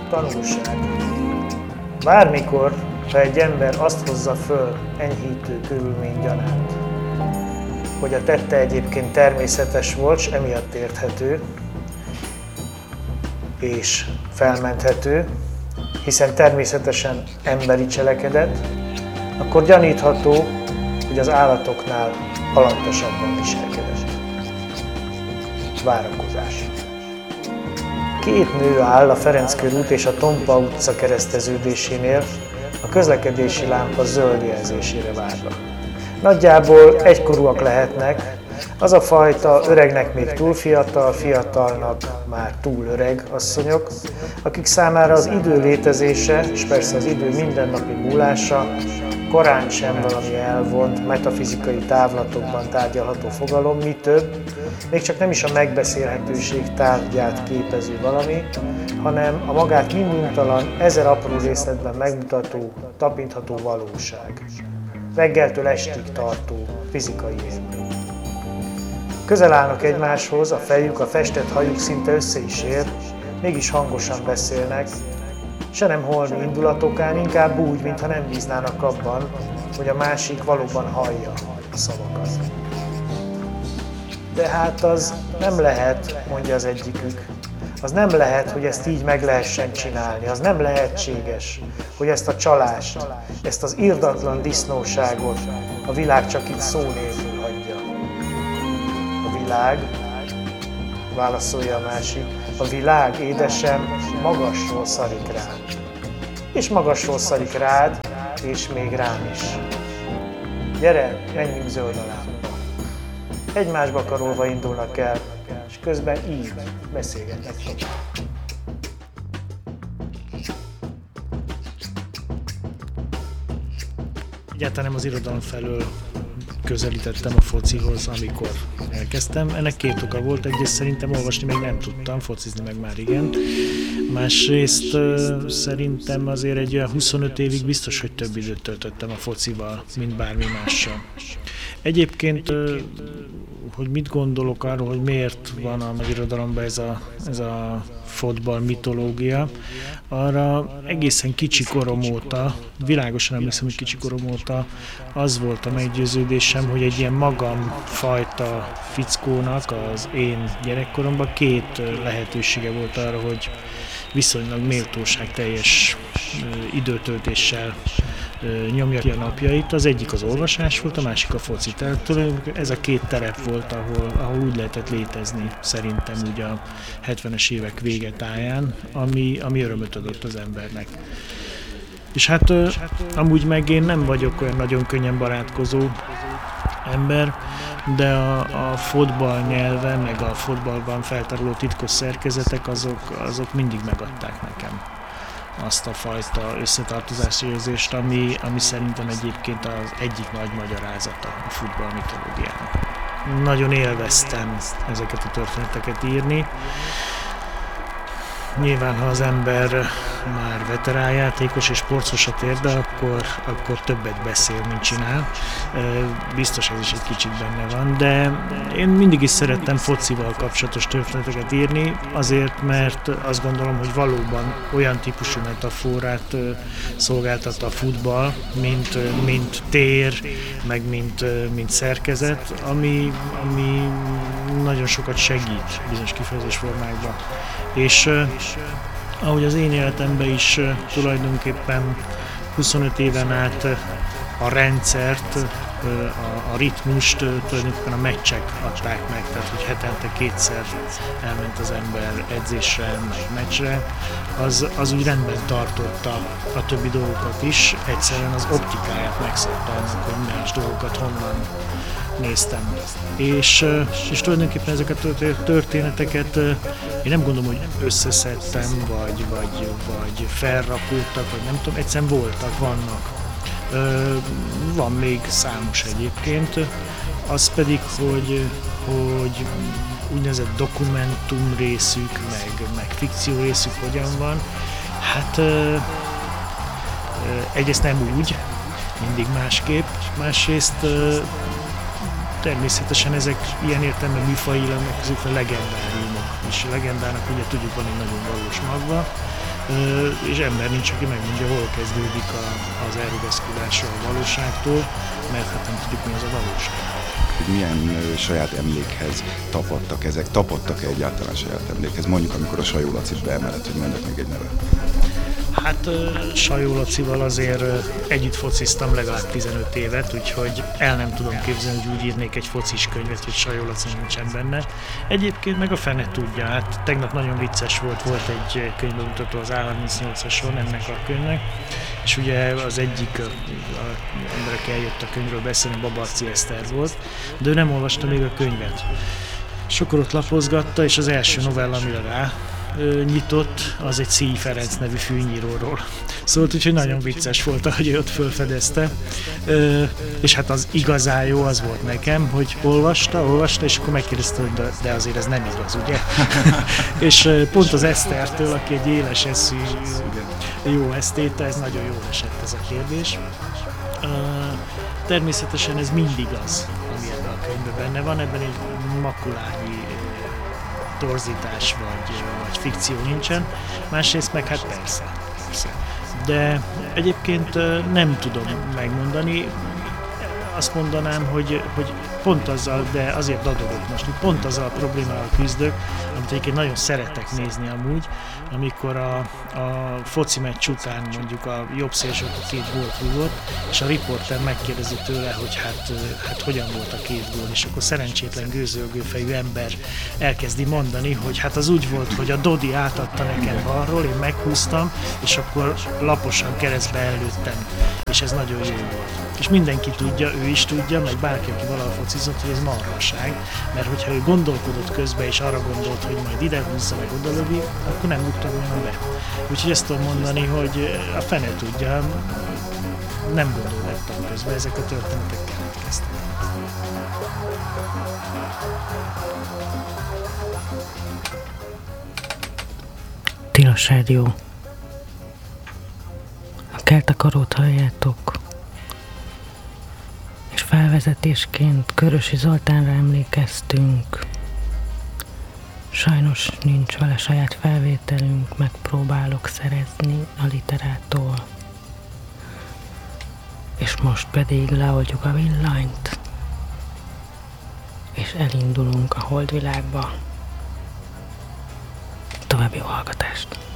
Tanulság. Bármikor, ha egy ember azt hozza föl enyhítő körülmény gyanánt, hogy a tette egyébként természetes volt, s emiatt érthető és felmenthető, hiszen természetesen emberi cselekedet, akkor gyanítható, hogy az állatoknál alantosabban viselkedett. Várakozás. Két nő áll a Ferenc körút és a Tompa utca kereszteződésénél, a közlekedési lámpa zöld jelzésére várva. Nagyjából egykorúak lehetnek, az a fajta öregnek még túl fiatal, fiatalnak már túl öreg asszonyok, akik számára az idő létezése, és persze az idő mindennapi múlása korán sem valami elvont, metafizikai távlatokban tárgyalható fogalom, mi több, még csak nem is a megbeszélhetőség tárgyát képező valami, hanem a magát minduntalan, ezer apró részletben megmutató, tapintható valóság. Reggeltől estig tartó fizikai élmény. Közel állnak egymáshoz, a fejük, a festett hajuk szinte össze is ér, mégis hangosan beszélnek, se nem holmi indulatokán, inkább úgy, mintha nem bíznának abban, hogy a másik valóban hallja a szavakat. De hát az nem lehet, mondja az egyikük. Az nem lehet, hogy ezt így meg lehessen csinálni, az nem lehetséges, hogy ezt a csalást, ezt az irdatlan disznóságot a világ csak itt szó nélkül hagyja. A világ, válaszolja a másik, a világ, édesem, magasról szarik rád. És magasról szarik rád, és még rám is. Gyere, menjünk zöld a lámpa. Egymásba karolva indulnak el, és közben így beszélgetnek tovább. Egyáltalán nem az irodalom felől közelítettem a focihoz, amikor elkezdtem. Ennek két oka volt. Egyrészt szerintem olvasni még nem tudtam, focizni meg már igen. Másrészt szerintem azért egy olyan 25 évig biztos, hogy több időt töltöttem a focival, mint bármi mással. Egyébként, hogy mit gondolok arról, hogy miért van a nagy irodalomban ez a fotball mitológia, arra egészen kicsi korom óta, világosan emlékszem, hogy kicsi korom óta az volt a meggyőződésem, hogy egy ilyen magamfajta fickónak az én gyerekkoromban két lehetősége volt arra, hogy viszonylag méltóságteljes időtöltéssel nyomja ki a napjait. Az egyik az olvasás volt, a másik a foci. Tehát ez a két terep volt, ahol úgy lehetett létezni szerintem úgy a 70-es évek vége táján, ami örömöt adott az embernek. És hát amúgy meg én nem vagyok olyan nagyon könnyen barátkozó ember, de a fotball nyelve, meg a fotballban feltáruló titkos szerkezetek, azok mindig megadták nekem azt a fajta összetartozási érzést, ami szerintem egyébként az egyik nagy magyarázata a futball mitológiának. Nagyon élveztem ezeket a történeteket írni. Nyilván, ha az ember már veteránjátékos és sportosat ér, de akkor többet beszél, mint csinál. Biztos ez is egy kicsit benne van, de én mindig is szerettem focival kapcsolatos történeteket írni, azért, mert azt gondolom, hogy valóban olyan típusú metaforát szolgáltat a futball, mint tér, meg mint szerkezet, ami nagyon sokat segít bizonyos kifejezésformákban. És ahogy az én életemben is tulajdonképpen 25 éven át a rendszert, a ritmust tulajdonképpen a meccsek adták meg, tehát hogy hetente kétszer elment az ember edzésre, meg meccsre, az úgy rendben tartotta a többi dolgokat is, egyszerűen az optikáját megszabta annak, hogy más dolgokat honnan néztem. És tulajdonképpen ezeket a történeteket én nem gondolom, hogy összeszedtem, vagy felrakódtak, vagy nem tudom, egyszerűen voltak, vannak. Van még számos egyébként, az pedig, hogy úgynevezett dokumentum részük, meg fikció részük hogyan van. Hát egyrészt nem úgy, mindig másképp, másrészt természetesen ezek ilyen értelemben műfajilag, ezek a legendáriumok. És a legendának ugye tudjuk van egy nagyon valós magva, és ember nincs, aki megmondja, hol kezdődik az elrugaszkodása a valóságtól, mert hát nem tudjuk, mi az a valóság. Milyen saját emlékhez tapadtak ezek? Tapadtak-e egyáltalán saját emlékhez? Mondjuk, amikor a Sajó Lacit beemelett, hogy mondjak még egy nevet. Hát Sajó Lacival azért együtt fociztam legalább 15 évet, úgyhogy el nem tudom képzelni, hogy úgy írnék egy focis könyvet, hogy Sajó Laci nincsen benne. Egyébként meg a fene tudja, hát tegnap nagyon vicces volt egy könyvbemutató az A38-ason ennek a könyvnek, és ugye az egyik ember, aki eljött a könyvről beszélni, Babarczy Eszter volt, de ő nem olvasta még a könyvet. Sokkor ott lapozgatta, és az első novella, amire rá nyitott, az egy Szíj Ferenc nevű fűnyíróról szólt, úgyhogy nagyon vicces volt, ahogy ő ott felfedezte. És hát az igazán jó az volt nekem, hogy olvasta, és akkor megkérdezte, hogy de azért ez nem igaz, ugye? És pont az Esztertől, aki egy éles eszű, jó esztéta, ez nagyon jól esett ez a kérdés. Természetesen ez mindig az, ami ebben a könyvben benne van, ebben egy makulányi torzítás vagy fikció nincsen, másrészt meg hát persze. De egyébként nem tudom megmondani, azt mondanám, hogy pont azzal, de azért dadogok most, hogy pont azzal a problémával küzdök, amit egyébként nagyon szeretek nézni amúgy, amikor a foci meccs után mondjuk a jobb szélsőt a 2 gólt rúgott, és a riporter megkérdezi tőle, hogy hát hogyan volt a 2 gól, és akkor szerencsétlen gőzölgőfejű ember elkezdi mondani, hogy hát az úgy volt, hogy a Dodi átadta nekem balról, én meghúztam, és akkor laposan keresztbe előttem, és ez nagyon jó volt. És mindenki tudja, ő is tudja, meg bárki, aki valahol focizott, hogy ez marhaság, mert hogyha ő gondolkodott közben, és arra gondolt, hogy majd ide húzza, meg oda lövi, akkor nem rúgta volna be. Úgyhogy ezt tudom mondani, hogy a fene tudja, nem gondoltam közben, ezek a történetek keletkeztek. Tilos Rádió. A Keltakarót halljátok. És felvezetésként Körösi Zoltánra emlékeztünk. Sajnos nincs vele saját felvételünk, megpróbálok szerezni a literától. És most pedig leoldjuk a villanyt, és elindulunk a holdvilágba. További jó hallgatást!